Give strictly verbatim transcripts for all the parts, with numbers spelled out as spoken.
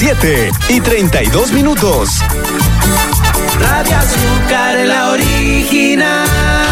siete y treinta y dos minutos. Radio Azúcar, la original.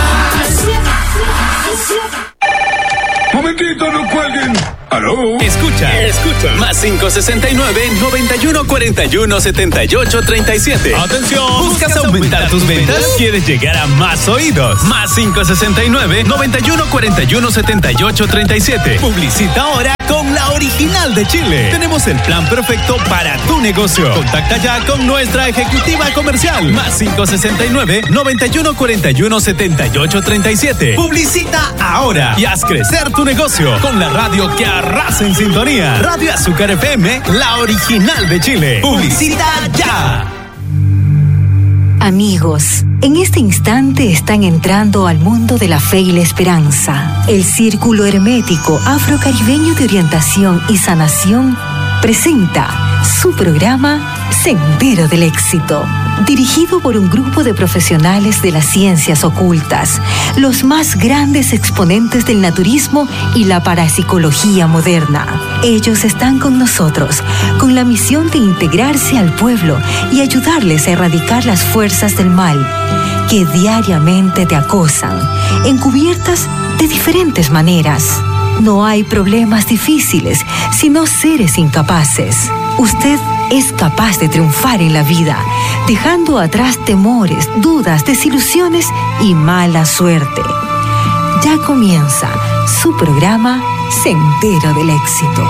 Momentito, no cuelguen. ¿Aló? Escucha, escucha. Más cinco sesenta y nueve, noventa y uno cuarenta y uno, setenta y ocho treinta y siete. Atención. ¿Buscas aumentar tus ventas? ¿Quieres llegar a más oídos? Más cinco sesenta y nueve, noventa y uno cuarenta y uno, setenta y ocho treinta y siete. Publicita ahora con la original de Chile. Tenemos el plan perfecto para tu negocio. Contacta ya con nuestra ejecutiva comercial. Más cinco sesenta y nueve, noventa y uno cuarenta y uno, setenta y ocho treinta y siete. Publicita ahora y haz crecer tu negocio con la radio que arrasa en sintonía. Radio Azúcar F M, la original de Chile. Publicita ya. Amigos, en este instante están entrando al mundo de la fe y la esperanza. El Círculo Hermético Afrocaribeño de Orientación y Sanación presenta su programa Sendero del Éxito, dirigido por un grupo de profesionales de las ciencias ocultas, los más grandes exponentes del naturismo y la parapsicología moderna. Ellos están con nosotros, con la misión de integrarse al pueblo y ayudarles a erradicar las fuerzas del mal que diariamente te acosan, encubiertas de diferentes maneras. No hay problemas difíciles, sino seres incapaces. Usted es capaz de triunfar en la vida, dejando atrás temores, dudas, desilusiones y mala suerte. Ya comienza su programa Sendero del Éxito.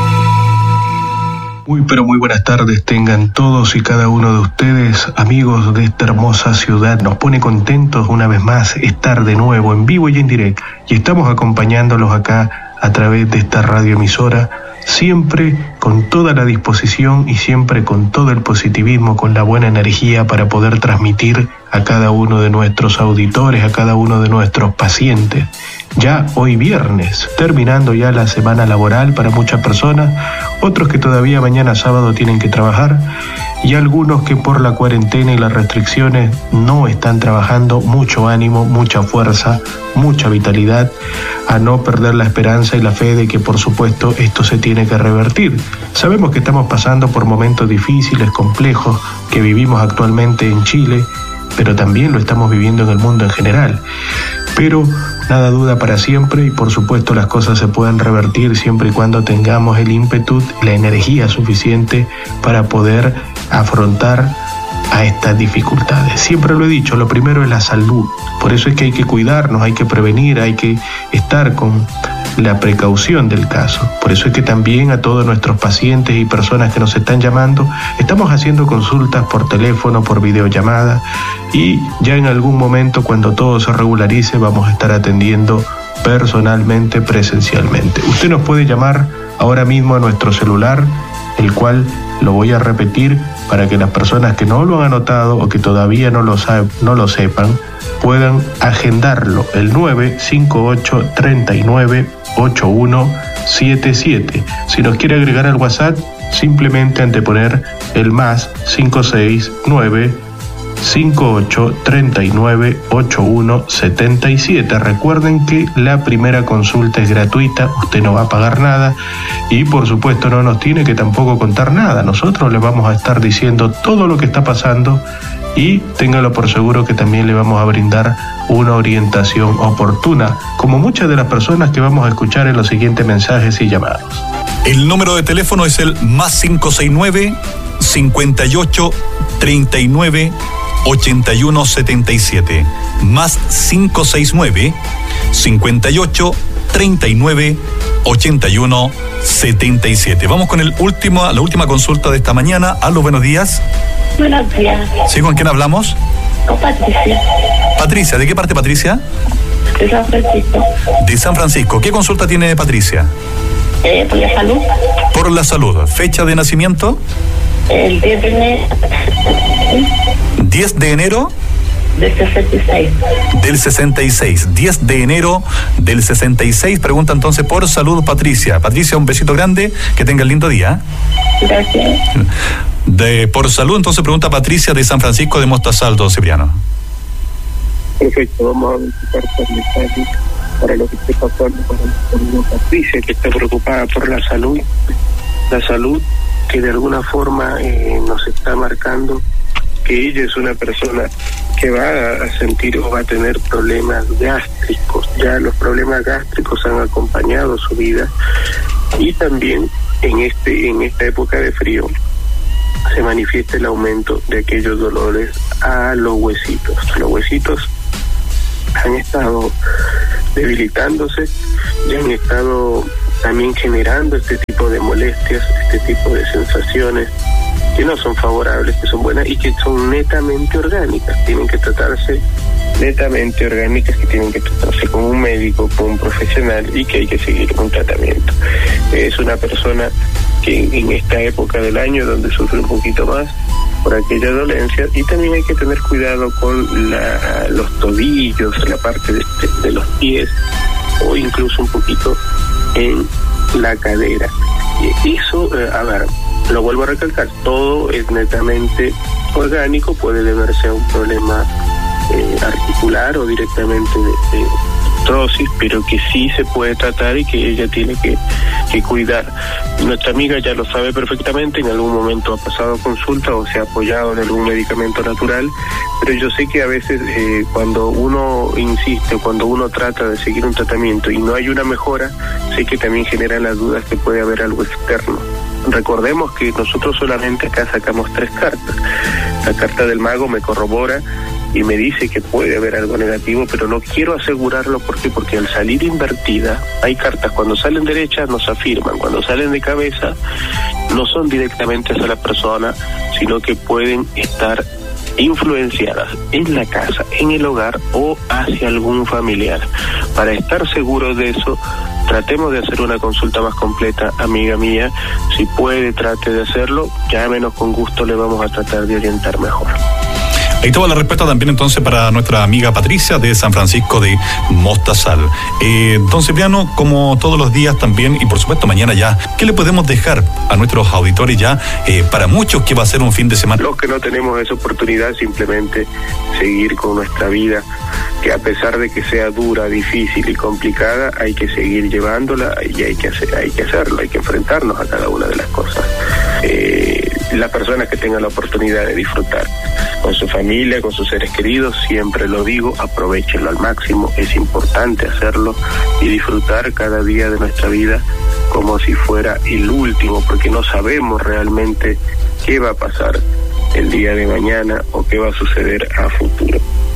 Muy pero muy buenas tardes tengan todos y cada uno de ustedes, amigos de esta hermosa ciudad. Nos pone contentos una vez más estar de nuevo en vivo y en directo. Y estamos acompañándolos acá a través de esta radioemisora, siempre con toda la disposición y siempre con todo el positivismo, con la buena energía para poder transmitir a cada uno de nuestros auditores, a cada uno de nuestros pacientes. Ya hoy viernes, terminando ya la semana laboral para muchas personas, otros que todavía mañana sábado tienen que trabajar y algunos que por la cuarentena y las restricciones no están trabajando. Mucho ánimo, mucha fuerza, mucha vitalidad, a no perder la esperanza y la fe de que por supuesto esto se tiene que revertir. Sabemos que estamos pasando por momentos difíciles, complejos, que vivimos actualmente en Chile, pero también lo estamos viviendo en el mundo en general. Pero nada duda para siempre y por supuesto las cosas se pueden revertir siempre y cuando tengamos el ímpetu, la energía suficiente para poder afrontar a estas dificultades. Siempre lo he dicho, lo primero es la salud. Por eso es que hay que cuidarnos, hay que prevenir, hay que estar con la precaución del caso. Por eso es que también a todos nuestros pacientes y personas que nos están llamando, estamos haciendo consultas por teléfono, por videollamada, y ya en algún momento, cuando todo se regularice, vamos a estar atendiendo personalmente, presencialmente. Usted nos puede llamar ahora mismo a nuestro celular, el cual lo voy a repetir para que las personas que no lo han anotado o que todavía no lo, sabe, no lo sepan, puedan agendarlo, el nueve cinco ocho, tres nueve, ocho uno siete siete. Si nos quiere agregar al WhatsApp, simplemente anteponer el más cinco seis nueve, cinco ocho, tres nueve, ocho uno siete siete. Recuerden que la primera consulta es gratuita, usted no va a pagar nada y por supuesto no nos tiene que tampoco contar nada. Nosotros le vamos a estar diciendo todo lo que está pasando y téngalo por seguro que también le vamos a brindar una orientación oportuna, como muchas de las personas que vamos a escuchar en los siguientes mensajes y llamados. El número de teléfono es el más cinco seis nueve, cincuenta y ocho, treinta y nueve, ochenta y uno setenta y siete. Más cinco seis nueve, cincuenta y ocho, treinta y nueve, ochenta y uno setenta y siete. Vamos con el último, la última consulta de esta mañana. Aló, buenos días. Buenos días. ¿Sí, con quién hablamos? Con Patricia. Patricia, ¿de qué parte, Patricia? De San Francisco. De San Francisco. ¿Qué consulta tiene Patricia? Eh, por la salud. Por la salud. ¿Fecha de nacimiento? El diez de enero. diez de enero. Del sesenta y seis. Del sesenta y seis. diez de enero del sesenta y seis. Pregunta entonces por salud, Patricia. Patricia, un besito grande. Que tenga el lindo día. Gracias. De, por salud, entonces pregunta Patricia de San Francisco de Mostazal, don Cipriano. Perfecto, vamos a empezar por el mensaje para lo que esté pasando con, con Patricia, que está preocupada por la salud. La salud que de alguna forma eh, nos está marcando que ella es una persona que va a sentir o va a tener problemas gástricos. Ya los problemas gástricos han acompañado su vida, y también en este en esta época de frío se manifiesta el aumento de aquellos dolores a los huesitos. Los huesitos han estado debilitándose y han estado también generando este tipo de molestias, este tipo de sensaciones que no son favorables, que son buenas y que son netamente orgánicas. Tienen que tratarse netamente orgánicas, que tienen que tratarse con un médico, con un profesional, y que hay que seguir un tratamiento. Es una persona que en esta época del año, donde sufre un poquito más por aquella dolencia, y también hay que tener cuidado con la, los tobillos, la parte de, de los pies, o incluso un poquito en la cadera. Y eso, eh, a ver, lo vuelvo a recalcar, todo es netamente orgánico, puede deberse a un problema eh, articular o directamente de, de artrosis, pero que sí se puede tratar y que ella tiene que, que cuidar. Nuestra amiga ya lo sabe perfectamente, en algún momento ha pasado consulta o se ha apoyado en algún medicamento natural, pero yo sé que a veces eh, cuando uno insiste, cuando uno trata de seguir un tratamiento y no hay una mejora, sé que también generan las dudas que puede haber algo externo. Recordemos que nosotros solamente acá sacamos tres cartas. La carta del mago me corrobora y me dice que puede haber algo negativo, pero no quiero asegurarlo. ¿Por qué? Porque al salir invertida, hay cartas cuando salen derechas nos afirman, cuando salen de cabeza no son directamente hacia la persona, sino que pueden estar influenciadas en la casa, en el hogar o hacia algún familiar. Para estar seguros de eso, tratemos de hacer una consulta más completa, amiga mía. Si puede, trate de hacerlo. Llámenos, con gusto le vamos a tratar de orientar mejor. Ahí estaba la respuesta también entonces para nuestra amiga Patricia de San Francisco de Mostazal. Eh, don Cipriano, como todos los días también, y por supuesto mañana ya, ¿qué le podemos dejar a nuestros auditores ya, eh, para muchos que va a ser un fin de semana? Los que no tenemos esa oportunidad, simplemente seguir con nuestra vida, que a pesar de que sea dura, difícil y complicada, hay que seguir llevándola y hay que hacer, hay que hacerlo, hay que enfrentarnos a cada una de las cosas. Eh, las personas que tengan la oportunidad de disfrutar con su familia, con sus seres queridos, siempre lo digo, aprovechenlo al máximo, es importante hacerlo y disfrutar cada día de nuestra vida como si fuera el último, porque no sabemos realmente qué va a pasar el día de mañana o qué va a suceder a futuro.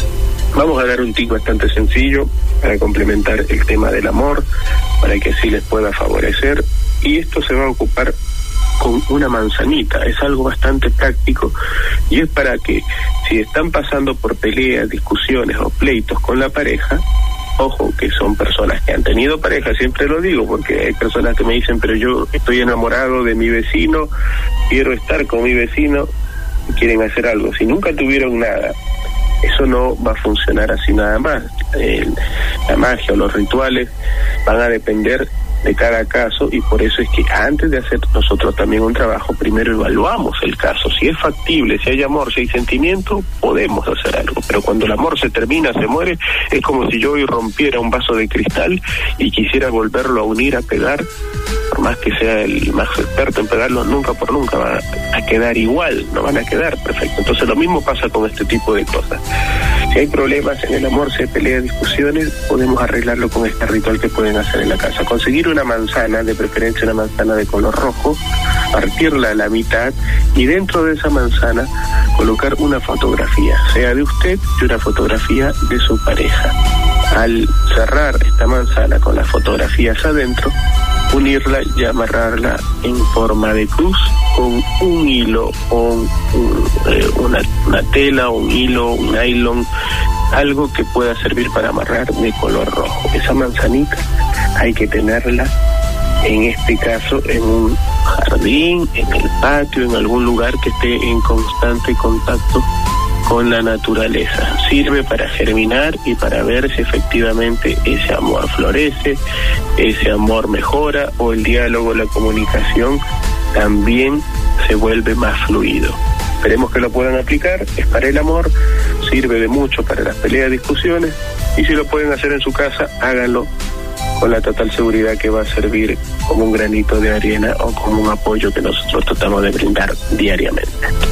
Vamos a dar un tip bastante sencillo para complementar el tema del amor, para que así les pueda favorecer, y esto se va a ocupar con una manzanita. Es algo bastante práctico y es para que, si están pasando por peleas, discusiones o pleitos con la pareja, ojo, que son personas que han tenido pareja, siempre lo digo, porque hay personas que me dicen, pero yo estoy enamorado de mi vecino, quiero estar con mi vecino, y quieren hacer algo. Si nunca tuvieron nada, eso no va a funcionar así nada más. Eh, la magia o los rituales van a depender de cada caso, y por eso es que antes de hacer nosotros también un trabajo, primero evaluamos el caso. Si es factible, si hay amor, si hay sentimiento, podemos hacer algo. Pero cuando el amor se termina, se muere, es como si yo hoy rompiera un vaso de cristal y quisiera volverlo a unir, a pegar. Por más que sea el más experto en pegarlo, nunca por nunca va a quedar igual, no van a quedar perfecto. Entonces lo mismo pasa con este tipo de cosas. Si hay problemas en el amor, si hay peleas, discusiones, podemos arreglarlo con este ritual que pueden hacer en la casa. Conseguir una manzana, de preferencia una manzana de color rojo, partirla a la mitad y dentro de esa manzana colocar una fotografía, sea de usted y una fotografía de su pareja. Al cerrar esta manzana con las fotografías adentro, unirla y amarrarla en forma de cruz con un hilo o un, un, eh, una, una tela, un hilo, un nylon, algo que pueda servir para amarrar de color rojo. Esa manzanita hay que tenerla, en este caso, en un jardín, en el patio, en algún lugar que esté en constante contacto con la naturaleza. Sirve para germinar y para ver si efectivamente ese amor florece, ese amor mejora, o el diálogo, la comunicación también se vuelve más fluido. Esperemos que lo puedan aplicar, es para el amor, sirve de mucho para las peleas, discusiones, y si lo pueden hacer en su casa, háganlo con la total seguridad que va a servir como un granito de arena o como un apoyo que nosotros tratamos de brindar diariamente.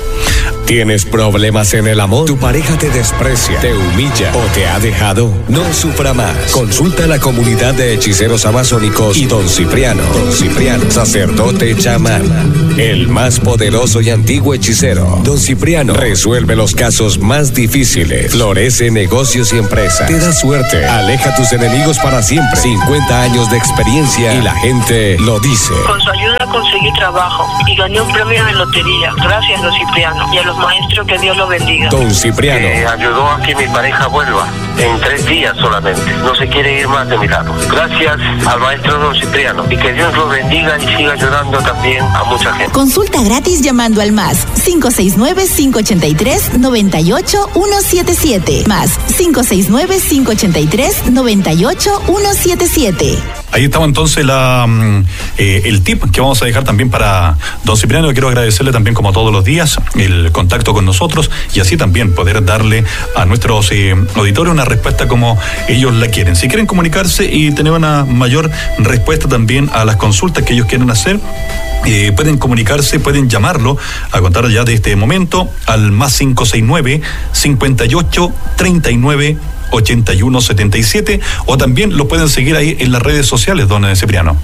¿Tienes problemas en el amor? ¿Tu pareja te desprecia, te humilla o te ha dejado? No sufra más. Consulta a la comunidad de hechiceros amazónicos y Don Cipriano. Don Cipriano, sacerdote chamán, el más poderoso y antiguo hechicero. Don Cipriano resuelve los casos más difíciles, florece negocios y empresas, te da suerte, aleja a tus enemigos para siempre. cincuenta años de experiencia y la gente lo dice. Con su ayuda conseguí trabajo y gané un premio en lotería. Gracias, Don Cipriano. Y a los maestros, que Dios los bendiga. Don Cipriano eh, ayudó a que mi pareja vuelva en tres días solamente. No se quiere ir más de mi lado. Gracias al maestro Don Cipriano. Y que Dios los bendiga y siga ayudando también a mucha gente. Consulta gratis llamando al más cinco seis nueve, cinco ocho tres, nueve ocho uno siete siete. Más cinco seis nueve, cinco ocho tres, nueve ocho uno siete siete. Ahí estaba entonces la, eh, el tip que vamos a dejar también para Don Cipriano. Quiero agradecerle también, como todos los días, el contacto con nosotros y así también poder darle a nuestros eh, auditores una respuesta como ellos la quieren. Si quieren comunicarse y tener una mayor respuesta también a las consultas que ellos quieren hacer, Eh, pueden comunicarse, pueden llamarlo a contar ya de este momento al más cinco seis nueve, cincuenta y ocho, treinta y nueve, ochenta y uno setenta y siete, o también lo pueden seguir ahí en las redes sociales, don Cipriano.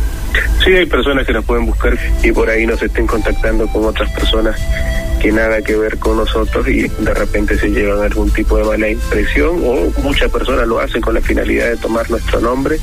Sí, hay personas que nos pueden buscar y por ahí nos estén contactando con otras personas que nada que ver con nosotros y de repente se llevan algún tipo de mala impresión, o muchas personas lo hacen con la finalidad de tomar nuestro nombre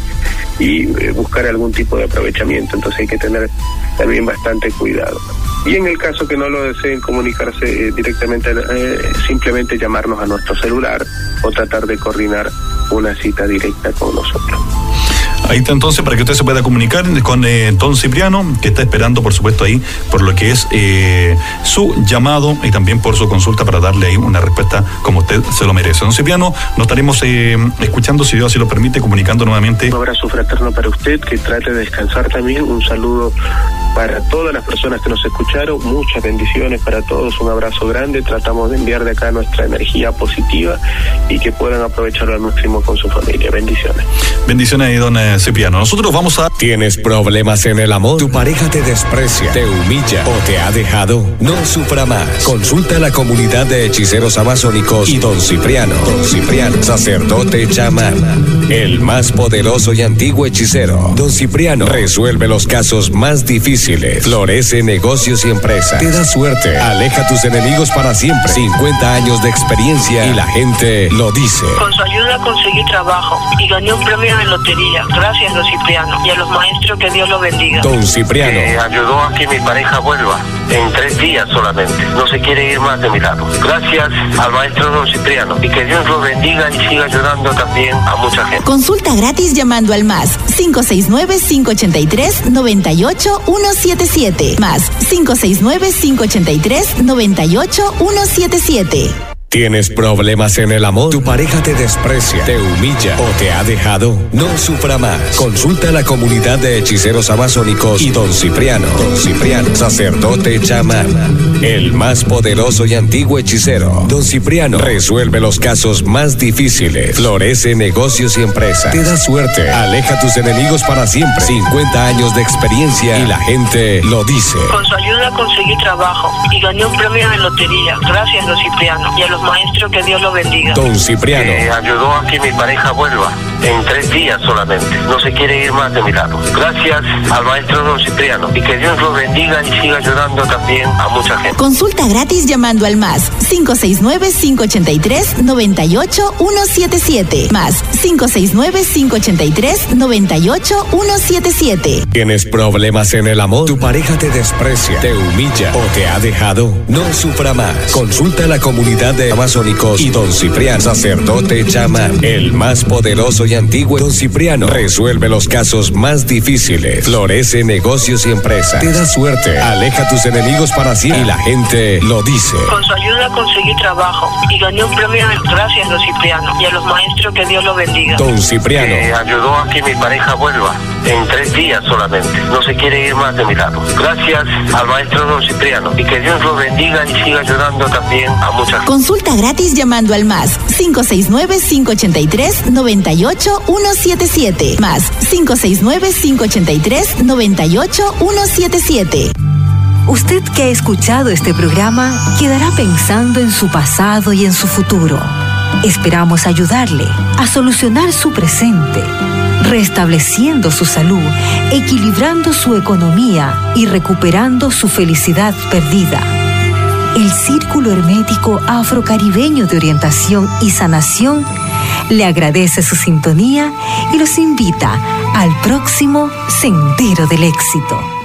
y eh, buscar algún tipo de aprovechamiento. Entonces hay que tener también bastante cuidado. Y en el caso que no lo deseen comunicarse eh, directamente, eh, simplemente llamarnos a nuestro celular o tratar de coordinar una cita directa con nosotros. Ahí está entonces, para que usted se pueda comunicar con eh, Don Cipriano, que está esperando, por supuesto, ahí por lo que es eh, su llamado y también por su consulta para darle ahí una respuesta como usted se lo merece. Don Cipriano, nos estaremos eh, escuchando, si Dios así lo permite, comunicando nuevamente. Un abrazo fraterno para usted, que trate de descansar también. Un saludo para todas las personas que nos escucharon, muchas bendiciones para todos, un abrazo grande. Tratamos de enviar de acá nuestra energía positiva y que puedan aprovecharlo al máximo con su familia. Bendiciones. Bendiciones ahí, don eh, Cipriano. Nosotros vamos a... ¿Tienes problemas en el amor? ¿Tu pareja te desprecia, te humilla o te ha dejado? No sufra más. Consulta a la comunidad de hechiceros amazónicos y Don Cipriano. Don Cipriano, sacerdote chamán, el más poderoso y antiguo hechicero. Don Cipriano resuelve los casos más difíciles, florece negocios y empresas, te da suerte, aleja a tus enemigos para siempre. cincuenta años de experiencia y la gente lo dice. Con su ayuda conseguí trabajo y gané un premio en lotería. Gracias, Don Cipriano. Y a los maestros, que Dios los bendiga. Don Cipriano eh, ayudó a que mi pareja vuelva en tres días solamente. No se quiere ir más de mi lado. Gracias al maestro Don Cipriano. Y que Dios los bendiga y siga ayudando también a mucha gente. Consulta gratis llamando al más cinco seis nueve, cinco ocho tres, nueve ocho uno siete siete. Más cinco seis nueve, cinco ocho tres, nueve ocho uno siete siete. ¿Tienes problemas en el amor? ¿Tu pareja te desprecia, te humilla o te ha dejado? No sufra más. Consulta a la comunidad de hechiceros amazónicos y Don Cipriano. Don Cipriano, sacerdote chamán, el más poderoso y antiguo hechicero. Don Cipriano resuelve los casos más difíciles, florece negocios y empresas, te da suerte, aleja a tus enemigos para siempre. cincuenta años de experiencia y la gente lo dice. Con su ayuda conseguí trabajo y gané un premio en lotería. Gracias, Don Cipriano. Y a los maestros, que Dios los bendiga. Don Cipriano eh, ayudó a que mi pareja vuelva en tres días solamente. No se quiere ir más de mi lado. Gracias al maestro Don Cipriano. Y que Dios los bendiga y siga ayudando también a mucha gente. Consulta gratis llamando al más cinco seis nueve, cinco ocho tres, nueve ocho uno siete siete. Más cinco seis nueve, cinco ocho tres, nueve ocho uno siete siete. ¿Tienes problemas en el amor? ¿Tu pareja te desprecia, te humilla o te ha dejado? No sufra más. Consulta a la comunidad de amazónicos y Don Cipriano, sacerdote chamán, el más poderoso y antiguo. Don Cipriano resuelve los casos más difíciles, florece negocios y empresas, te da suerte, aleja a tus enemigos para siempre y la gente lo dice. Con su ayuda conseguí trabajo y gané un premio en... Gracias, Don Cipriano. Y a los maestros, que Dios los bendiga. Don Cipriano eh, ayudó a que mi pareja vuelva en tres días solamente. No se quiere ir más de mi lado. Gracias al maestro Don Cipriano. Y que Dios los bendiga y siga ayudando también a mucha gente. Consulta gratis llamando al más cinco seis nueve, cinco ocho tres, nueve ocho ocho uno siete siete. Más cinco seis nueve, cinco ocho tres, nueve ocho uno siete siete. Usted que ha escuchado este programa quedará pensando en su pasado y en su futuro. Esperamos ayudarle a solucionar su presente, restableciendo su salud, equilibrando su economía y recuperando su felicidad perdida. El Círculo Hermético Afrocaribeño de Orientación y Sanación le agradece su sintonía y los invita al próximo Sendero del Éxito.